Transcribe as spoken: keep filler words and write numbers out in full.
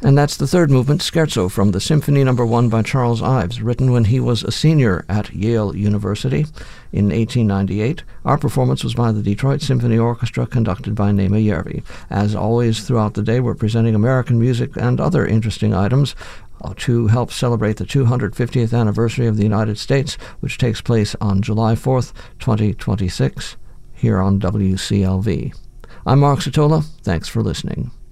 And that's the third movement, Scherzo, from the Symphony Number One by Charles Ives, written when he was a senior at Yale University in eighteen ninety-eight. Our performance was by the Detroit Symphony Orchestra, conducted by Nema Järvi. As always, throughout the day, we're presenting American music and other interesting items uh, to help celebrate the two hundred fiftieth anniversary of the United States, which takes place on July fourth, twenty twenty-six, here on W C L V. I'm Mark Satola. Thanks for listening.